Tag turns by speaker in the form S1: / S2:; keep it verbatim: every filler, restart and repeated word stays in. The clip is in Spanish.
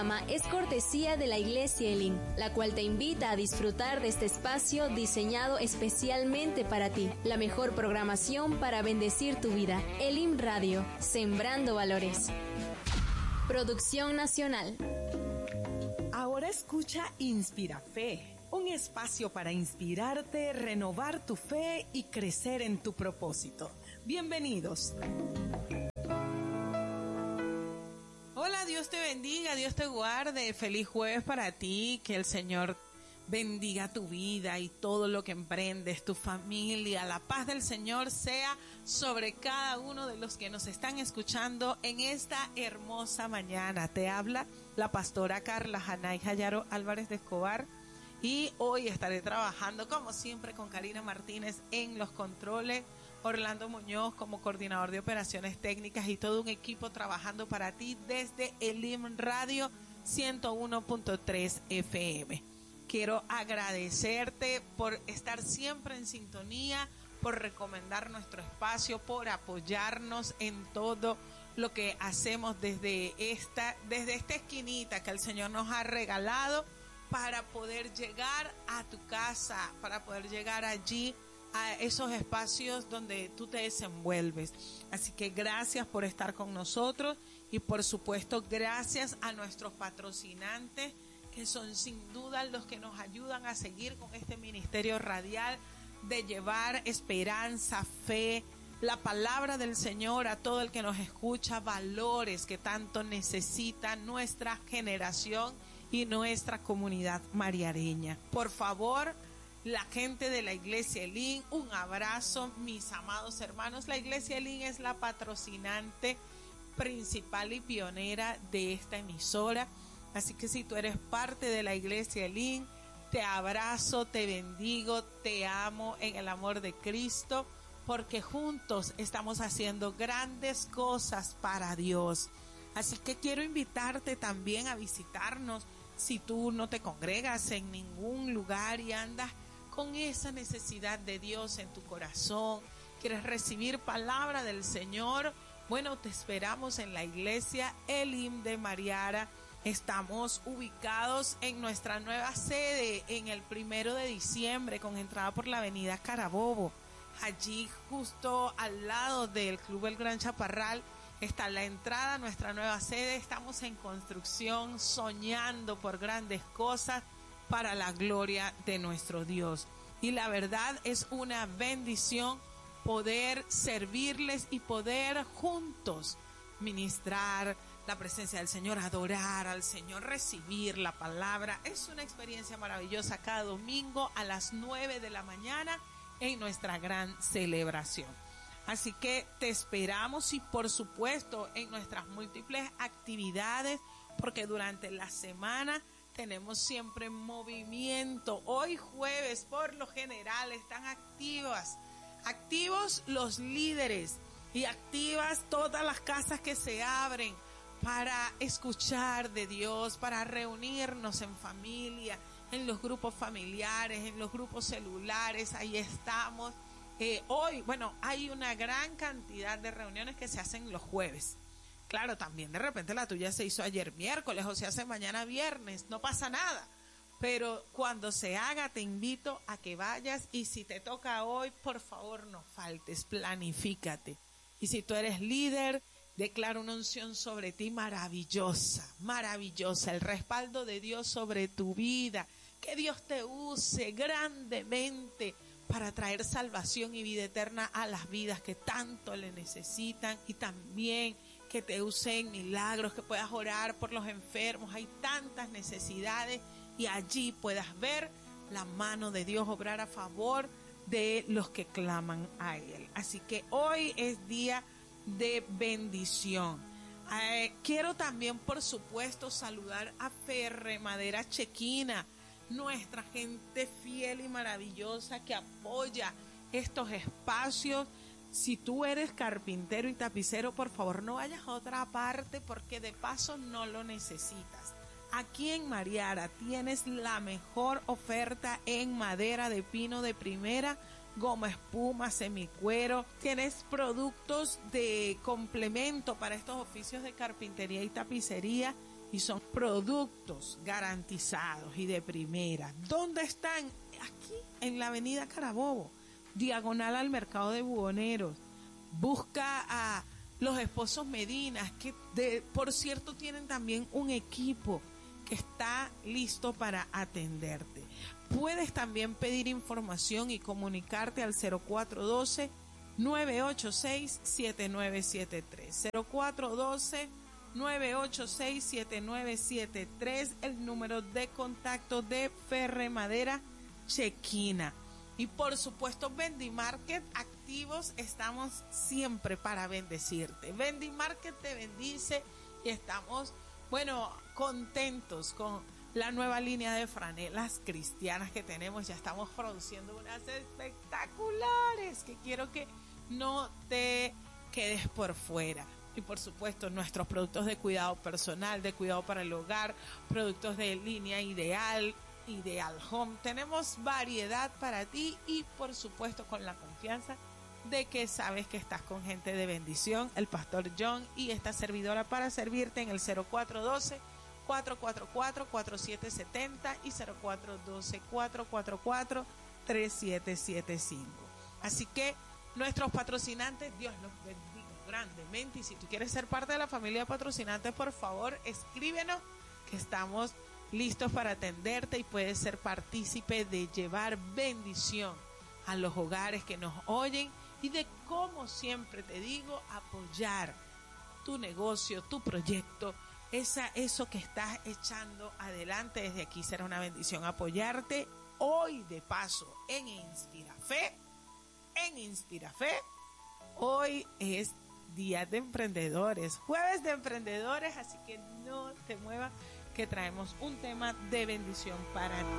S1: programa es cortesía de la Iglesia Elim, la cual te invita a disfrutar de este espacio diseñado especialmente para ti. La mejor programación para bendecir tu vida. Elim Radio, sembrando valores. Producción nacional.
S2: Ahora escucha Inspira Fe, un espacio para inspirarte, renovar tu fe y crecer en tu propósito. Bienvenidos.
S3: Hola, Dios te bendiga, Dios te guarde. Feliz jueves para ti, que el Señor bendiga tu vida y todo lo que emprendes, tu familia. La paz del Señor sea sobre cada uno de los que nos están escuchando en esta hermosa mañana. Te habla la pastora Carla Janay Jayaro Álvarez de Escobar y hoy estaré trabajando como siempre con Karina Martínez en los controles, Orlando Muñoz como coordinador de operaciones técnicas y todo un equipo trabajando para ti desde Elim Radio ciento uno punto tres F M. Quiero agradecerte por estar siempre en sintonía, por recomendar nuestro espacio, por apoyarnos en todo lo que hacemos desde esta, desde esta esquinita que el Señor nos ha regalado para poder llegar a tu casa, para poder llegar allí a esos espacios donde tú te desenvuelves. Así que gracias por estar con nosotros y por supuesto gracias a nuestros patrocinantes, que son sin duda los que nos ayudan a seguir con este ministerio radial de llevar esperanza, fe, la palabra del Señor a todo el que nos escucha, valores que tanto necesita nuestra generación y nuestra comunidad mariareña. Por favor, la gente de la Iglesia Elim, un abrazo, mis amados hermanos. La Iglesia Elim es la patrocinante principal y pionera de esta emisora. Así que si tú eres parte de la Iglesia Elim, te abrazo, te bendigo, te amo en el amor de Cristo, porque juntos estamos haciendo grandes cosas para Dios. Así que quiero invitarte también a visitarnos si tú no te congregas en ningún lugar y andas con esa necesidad de Dios en tu corazón, quieres recibir palabra del Señor. Bueno, te esperamos en la Iglesia Elim de Mariara. Estamos ubicados en nuestra nueva sede en el primero de diciembre con entrada por la avenida Carabobo. Allí justo al lado del Club El Gran Chaparral está la entrada a nuestra nueva sede. Estamos en construcción, soñando por grandes cosas para la gloria de nuestro Dios. Y la verdad es una bendición poder servirles y poder juntos ministrar la presencia del Señor, adorar al Señor, recibir la palabra. Es una experiencia maravillosa cada domingo a las nueve de la mañana en nuestra gran celebración. Así que te esperamos y por supuesto en nuestras múltiples actividades, porque durante la semana tenemos siempre movimiento. Hoy jueves por lo general están activas, activos los líderes y activas todas las casas que se abren para escuchar de Dios, para reunirnos en familia, en los grupos familiares, en los grupos celulares. Ahí estamos. Eh, hoy, bueno, hay una gran cantidad de reuniones que se hacen los jueves. Claro, también de repente la tuya se hizo ayer miércoles o se hace mañana viernes, no pasa nada. Pero cuando se haga te invito a que vayas y si te toca hoy, por favor no faltes, planifícate. Y si tú eres líder, declaro una unción sobre ti maravillosa, maravillosa, el respaldo de Dios sobre tu vida, que Dios te use grandemente para traer salvación y vida eterna a las vidas que tanto le necesitan, y también que te use en milagros, que puedas orar por los enfermos. Hay tantas necesidades y allí puedas ver la mano de Dios obrar a favor de los que claman a Él. Así que hoy es día de bendición. Eh, quiero también, por supuesto, saludar a Ferre Madera Chequina, nuestra gente fiel y maravillosa que apoya estos espacios. Si tú eres carpintero y tapicero, por favor no vayas a otra parte porque de paso no lo necesitas. Aquí en Mariara tienes la mejor oferta en madera de pino de primera, goma espuma, semicuero. Tienes productos de complemento para estos oficios de carpintería y tapicería y son productos garantizados y de primera. ¿Dónde están? Aquí en la avenida Carabobo, diagonal al mercado de buhoneros. Busca a los esposos Medinas, que de, por cierto tienen también un equipo que está listo para atenderte. Puedes también pedir información y comunicarte al cero cuatro uno dos, nueve ocho seis, siete nueve siete tres. cero cuatro uno dos, nueve ocho seis, siete nueve siete tres, el número de contacto de Ferremadera Chequina. Y por supuesto, Vendimarket, activos, estamos siempre para bendecirte. Vendimarket te bendice y estamos, bueno, contentos con la nueva línea de franelas cristianas que tenemos. Ya estamos produciendo unas espectaculares que quiero que no te quedes por fuera. Y por supuesto, nuestros productos de cuidado personal, de cuidado para el hogar, productos de línea Ideal, Ideal Home. Tenemos variedad para ti y por supuesto con la confianza de que sabes que estás con gente de bendición, el Pastor John y esta servidora para servirte en el cero cuatro uno dos, cuatro cuatro cuatro, cuatro siete siete cero y cero cuatro uno dos, cuatro cuatro cuatro, tres siete siete cinco. Así que nuestros patrocinantes, Dios los bendiga grandemente, y si tú quieres ser parte de la familia de patrocinantes, por favor escríbenos que estamos listos para atenderte y puedes ser partícipe de llevar bendición a los hogares que nos oyen y de, como siempre te digo, apoyar tu negocio, tu proyecto, esa, eso que estás echando adelante. Desde aquí será una bendición apoyarte hoy de paso en Inspirafe. En Inspirafe, hoy es Día de Emprendedores, jueves de emprendedores, así que no te muevas que traemos un tema de bendición para ti.